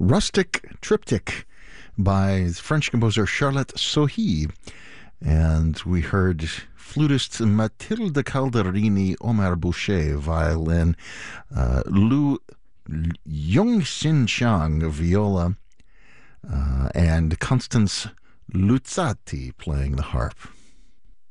Rustic Triptych by French composer Charlotte Sohi. And we heard flutist Mathilde Calderini, Omar Boucher, violin, Lu Yongxin Chang, viola, and Constance Luzzati playing the harp.